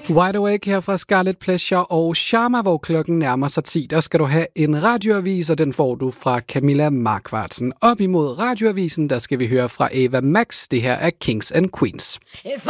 Wide Awake her fra Scarlet Pleasure og Sharma, hvor klokken nærmer sig 10. Der skal du have en radioavis, og den får du fra Camilla Markvartsen. Op imod radioavisen, der skal vi høre fra Ava Max. Det her er Kings and Queens.